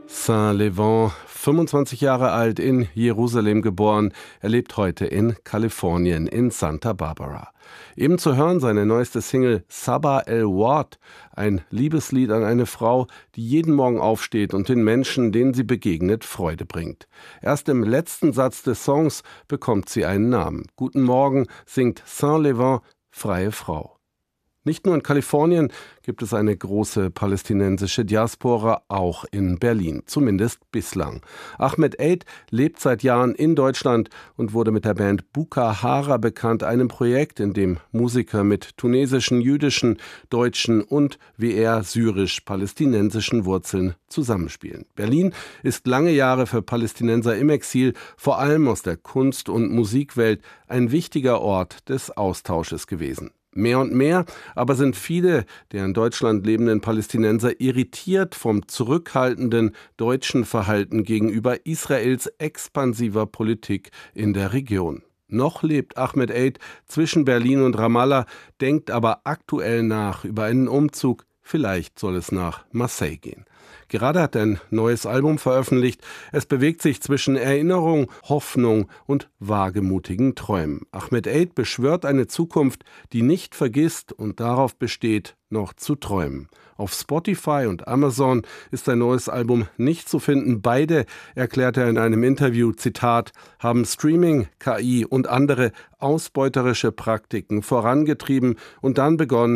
Saint-Levant, 25 Jahre alt, in Jerusalem geboren. Er lebt heute in Kalifornien, in Santa Barbara. Eben zu hören seine neueste Single Sabah El-Ward, ein Liebeslied an eine Frau, die jeden Morgen aufsteht und den Menschen, denen sie begegnet, Freude bringt. Erst im letzten Satz des Songs bekommt sie einen Namen. Guten Morgen singt Saint-Levant, freie Frau. Nicht nur in Kalifornien gibt es eine große palästinensische Diaspora, auch in Berlin, zumindest bislang. Ahmed Eid lebt seit Jahren in Deutschland und wurde mit der Band Buka Hara bekannt, einem Projekt, in dem Musiker mit tunesischen, jüdischen, deutschen und, wie er, syrisch-palästinensischen Wurzeln zusammenspielen. Berlin ist lange Jahre für Palästinenser im Exil, vor allem aus der Kunst- und Musikwelt, ein wichtiger Ort des Austausches gewesen. Mehr und mehr aber sind viele der in Deutschland lebenden Palästinenser irritiert vom zurückhaltenden deutschen Verhalten gegenüber Israels expansiver Politik in der Region. Noch lebt Ahmed Eid zwischen Berlin und Ramallah, denkt aber aktuell nach über einen Umzug. Vielleicht soll es nach Marseille gehen. Gerade hat er ein neues Album veröffentlicht. Es bewegt sich zwischen Erinnerung, Hoffnung und wagemutigen Träumen. Ahmed Eid beschwört eine Zukunft, die nicht vergisst und darauf besteht, noch zu träumen. Auf Spotify und Amazon ist sein neues Album nicht zu finden. Beide, erklärt er in einem Interview, Zitat, haben Streaming, KI und andere ausbeuterische Praktiken vorangetrieben und dann begonnen,